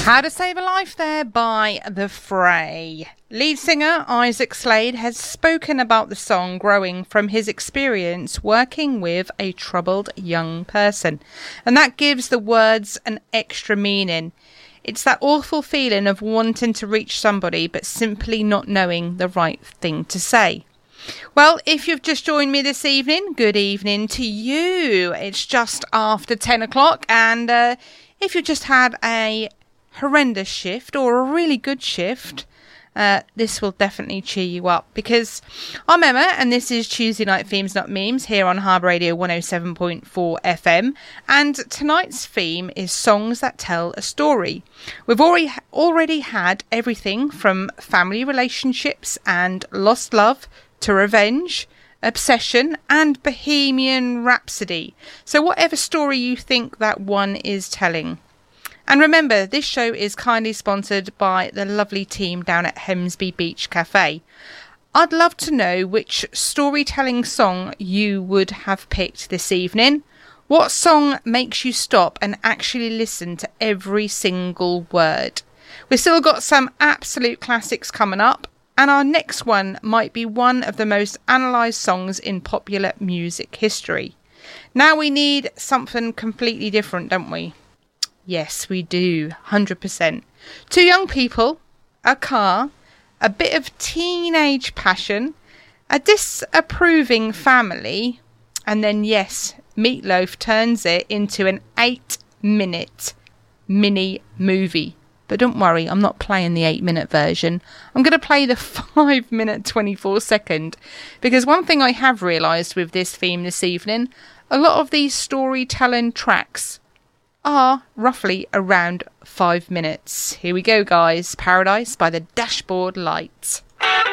How to Save a Life there by The Fray. Lead singer Isaac Slade has spoken about the song growing from his experience working with a troubled young person. And that gives the words an extra meaning. It's that awful feeling of wanting to reach somebody but simply not knowing the right thing to say. Well, if you've just joined me this evening, good evening to you. It's just after 10 o'clock and if you just had a horrendous shift or a really good shift, this will definitely cheer you up, because I'm Emma and this is Tuesday Night Themes Not Memes here on Harbour Radio 107.4 FM, and tonight's theme is songs that tell a story. We've already had everything from family relationships and lost love to revenge, obsession and Bohemian Rhapsody. So whatever story you think that one is telling. And remember, this show is kindly sponsored by the lovely team down at Hemsby Beach Cafe. I'd love to know which storytelling song you would have picked this evening. What song makes you stop and actually listen to every single word? We've still got some absolute classics coming up, and our next one might be one of the most analysed songs in popular music history. Now we need something completely different, don't we? Yes, we do, 100%. Two young people, a car, a bit of teenage passion, a disapproving family, and then yes, Meatloaf turns it into an 8-minute mini movie. But don't worry, I'm not playing the 8-minute version. I'm going to play the 5-minute 24-second. Because one thing I have realised with this theme this evening, a lot of these storytelling tracks are roughly around 5 minutes. Here we go, guys. Paradise by the Dashboard Lights.